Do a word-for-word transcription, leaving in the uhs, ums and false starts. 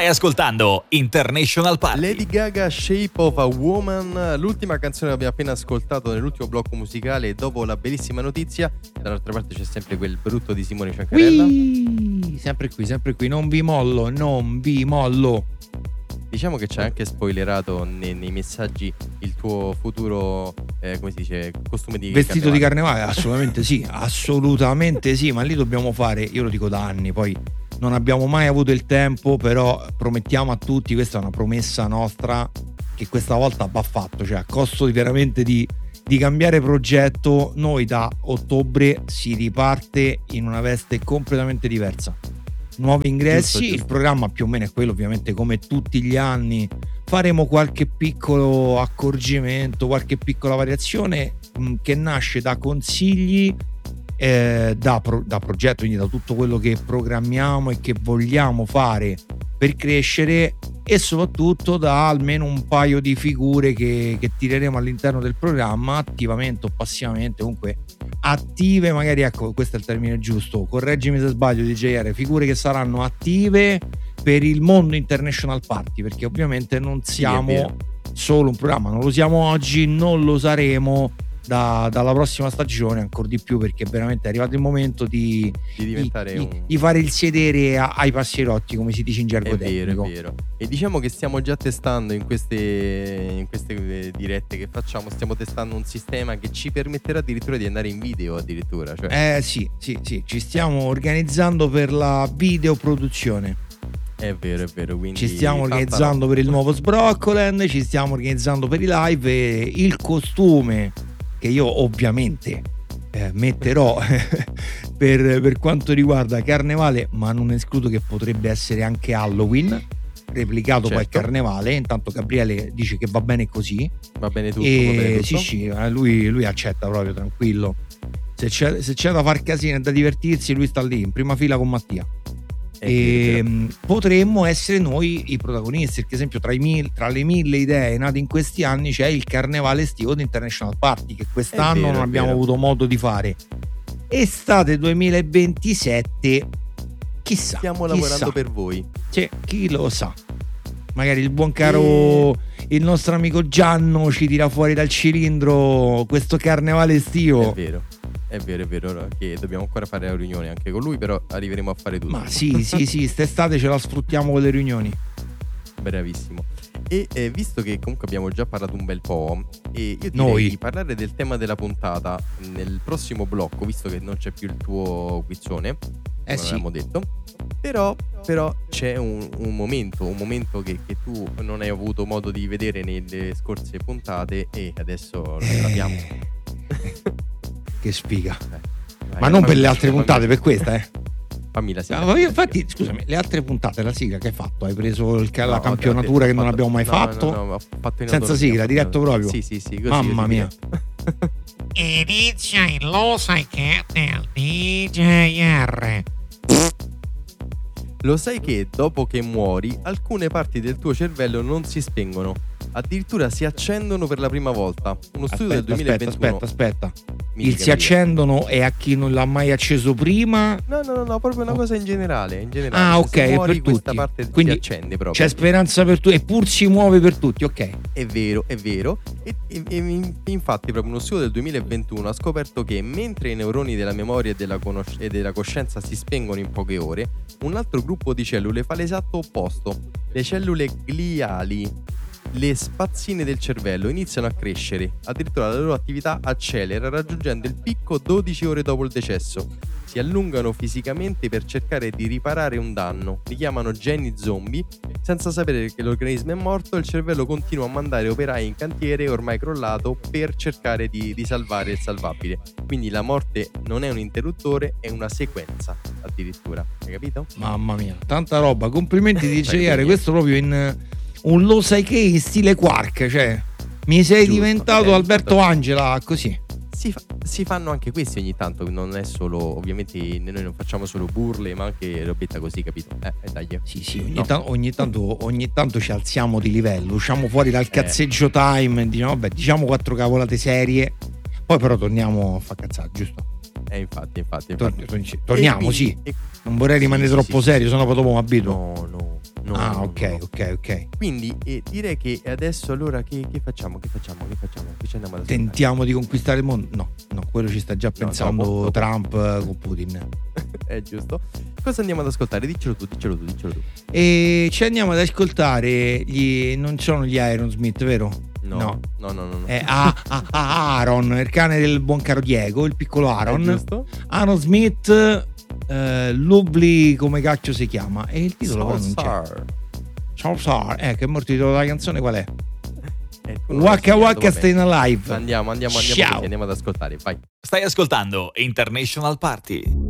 Stai ascoltando International Party. Lady Gaga, Shape of a Woman, l'ultima canzone che abbiamo appena ascoltato nell'ultimo blocco musicale dopo la bellissima notizia. Dall'altra parte c'è sempre quel brutto di Simone Ciancarella. Whee! Sempre qui, sempre qui, non vi mollo, non vi mollo. Diciamo che ci hai anche spoilerato nei, nei messaggi il tuo futuro, eh, come si dice, costume di vestito carnevale. di carnevale, assolutamente sì, assolutamente sì, ma lì dobbiamo fare, io lo dico da anni, poi non abbiamo mai avuto il tempo, però promettiamo a tutti, questa è una promessa nostra, che questa volta va fatto, cioè a costo di veramente di, di cambiare progetto, noi da ottobre si riparte in una veste completamente diversa. Nuovi ingressi, giusto, giusto. Il programma più o meno è quello, ovviamente come tutti gli anni faremo qualche piccolo accorgimento, qualche piccola variazione mh, che nasce da consigli, eh, da, pro, da progetto, quindi da tutto quello che programmiamo e che vogliamo fare per crescere, e soprattutto da almeno un paio di figure che, che tireremo all'interno del programma attivamente o passivamente, comunque attive, magari, ecco, questo è il termine giusto, correggimi se sbaglio D J R, figure che saranno attive per il mondo International Party, perché ovviamente non siamo solo un programma, non lo siamo oggi, non lo saremo da, dalla prossima stagione ancora di più, perché veramente è arrivato il momento di, di diventare di, un... di fare il sedere a, ai passierotti, come si dice in gergo è tecnico. vero, è vero. E diciamo che stiamo già testando in queste, in queste dirette che facciamo, stiamo testando un sistema che ci permetterà addirittura di andare in video addirittura, cioè. Eh sì, sì, sì, ci stiamo organizzando per la videoproduzione. È vero, è vero, quindi ci stiamo organizzando per il nuovo Sbroccoland, ci stiamo organizzando per i live, e il costume che io ovviamente eh, metterò per, per quanto riguarda Carnevale, ma non escludo che potrebbe essere anche Halloween replicato, certo. Poi Carnevale. Intanto Gabriele dice che va bene così, va bene tutto, e va bene tutto. sì sì, lui, lui accetta proprio tranquillo, se c'è, se c'è da far casino e da divertirsi lui sta lì in prima fila con Mattia. E potremmo essere noi i protagonisti, perché esempio tra, i mil, tra le mille idee nate in questi anni c'è il carnevale estivo di International Party, che quest'anno vero, non abbiamo avuto modo di fare. Estate duemilaventisette, chissà, stiamo chissà. lavorando per voi, cioè, chi lo sa, magari il buon caro e... il nostro amico Gianno ci tira fuori dal cilindro questo carnevale estivo. È vero, è vero, è vero, che dobbiamo ancora fare la riunione anche con lui, però arriveremo a fare tutto. Ma sì, sì, sì, st'estate ce la sfruttiamo con le riunioni. Bravissimo. E eh, visto che comunque abbiamo già parlato un bel po', e io direi Noi. di parlare del tema della puntata nel prossimo blocco, visto che non c'è più il tuo quizzone, eh come sì. avevamo detto. Però, però c'è un, un momento, un momento che, che tu non hai avuto modo di vedere nelle scorse puntate, e adesso lo abbiamo. Che sfiga. Vai, ma non per le fammi, altre fammi, puntate, per questa, eh. Fammi la sigla. No, io, infatti, scusami, le altre puntate, la sigla che hai fatto? Hai preso il, la No, campionatura ho che non fatto, abbiamo mai no, fatto? No, no, no, ho fatto in senza autonomia, sigla, diretto proprio? Sì, sì, sì, così, mamma così, mia. Inizia il Lo sai che del D J R. Lo sai che dopo che muori alcune parti del tuo cervello non si spengono, addirittura si accendono per la prima volta. Uno studio Aspetta, del duemilaventuno. aspetta, aspetta, aspetta. Mi Il dica, si mi dica. accendono è a chi non l'ha mai acceso prima? No, no, no, no, proprio una cosa in generale, in generale. Ah, Se ok, è muori, per questa tutti. parte Quindi si accende proprio. C'è speranza per tutti, eppur si muove per tutti, ok. È vero, è vero. E, e- e in- infatti proprio uno studio del duemilaventuno ha scoperto che mentre i neuroni della memoria e della, conosc- e della coscienza si spengono in poche ore, un altro gruppo di cellule fa l'esatto opposto. Le cellule gliali, le spazzine del cervello, iniziano a crescere. Addirittura la loro attività accelera, raggiungendo il picco dodici ore dopo il decesso. Si allungano fisicamente per cercare di riparare un danno. Li chiamano geni zombie. Senza sapere che l'organismo è morto, il cervello continua a mandare operai in cantiere ormai crollato per cercare di, di salvare il salvabile. Quindi la morte non è un interruttore, è una sequenza addirittura. Hai capito? Mamma mia, tanta roba. Complimenti di D J Prego, R, niente. questo proprio in un lo sai che in stile Quark, cioè mi sei Giusto, diventato eh, Alberto infatti. Angela così. Si, fa- si fanno anche questi ogni tanto, non è solo, ovviamente noi non facciamo solo burle, ma anche robetta così, capito? Eh, eh dai. Sì, sì, ogni, No. ta- ogni tanto ogni tanto ci alziamo di livello, usciamo fuori dal cazzeggio time e diciamo vabbè, diciamo quattro cavolate serie. Poi però torniamo a fa cazzare, giusto? Eh, infatti, infatti, Tor- infatti. tor- torniamo, E sì. quindi- e- Non vorrei rimanere sì, troppo sì, sì, serio, sì. sennò poi dopo mi abituo. No, no. No, ah, no, ok, no. ok, ok. Quindi eh, direi che adesso allora che, che facciamo? Che facciamo? Che facciamo? Che ci andiamo ad ascoltare? Tentiamo di conquistare il mondo? No, no, quello ci sta già No, pensando dopo, dopo. Trump eh, con Putin. È giusto. Cosa andiamo ad ascoltare? Diccelo tu, diccelo tu, diccelo tu. E ci andiamo ad ascoltare gli. Non sono gli Aerosmith, vero? No, No. no, no, no. no. È a- a- a- Aaron, il cane del buon caro Diego, il piccolo È Aaron. giusto? Aaron Smith, eh, Lovely come cacchio si chiama. E il titolo però non c'è. Soulstar. Ciao Sar, eh, che è morto il titolo della canzone qual è? Eh, tu non l'hai Waka studiato, Waka vabbè. Stayin' Alive. Andiamo, andiamo, andiamo Ciao. così, andiamo ad ascoltare, vai. Stai ascoltando International Party.